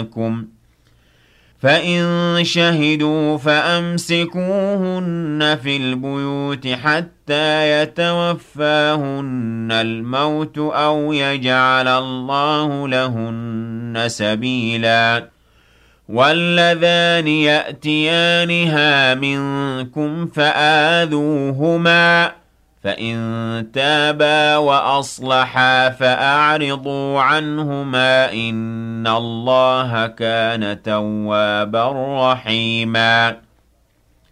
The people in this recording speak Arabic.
منكم فإن شهدوا فأمسكوهن في البيوت حتى يتوفاهن الموت أو يجعل الله لهن سبيلا واللذان يأتيانها منكم فآذوهما فإن تابا وأصلحا فأعرضوا عنهما إن الله كان توابا رحيما